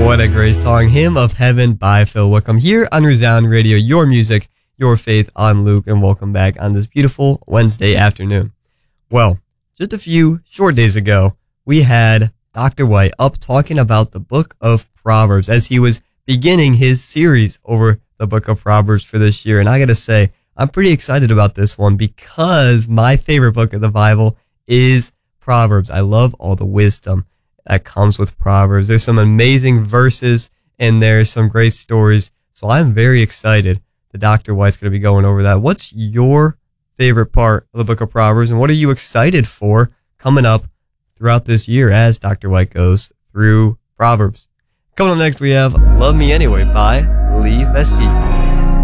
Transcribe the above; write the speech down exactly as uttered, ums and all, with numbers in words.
What a great song. Hymn of Heaven by Phil Wickham here on Resound Radio, your music, your faith. I'm Luke, and welcome back on this beautiful Wednesday afternoon. Well, just a few short days ago, we had Doctor White up talking about the book of Proverbs as he was beginning his series over the book of Proverbs for this year. And I got to say, I'm pretty excited about this one because my favorite book of the Bible is Proverbs. I love all the wisdom that comes with Proverbs. There's some amazing verses and there's some great stories. So I'm very excited that Doctor White's going to be going over that. What's your favorite part of the book of Proverbs, and what are you excited for coming up throughout this year as Doctor White goes through Proverbs? Coming up next, we have Love Me Anyway by Lee Vesey.